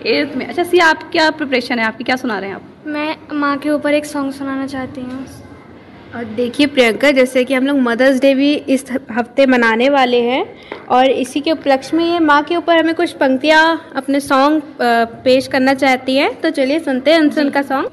8th में। अच्छा सिया, आप क्या प्रिपरेशन है आपकी, क्या सुना रहे हैं आप? मैं माँ के ऊपर एक सॉन्ग सुनाना चाहती हूँ। और देखिए प्रियंका, जैसे कि हम लोग मदर्स डे भी इस हफ्ते मनाने वाले हैं और इसी के उपलक्ष्य में ये माँ के ऊपर हमें कुछ पंक्तियाँ अपने सॉन्ग पेश करना चाहती हैं, तो चलिए सुनते हैं उनका सॉन्ग।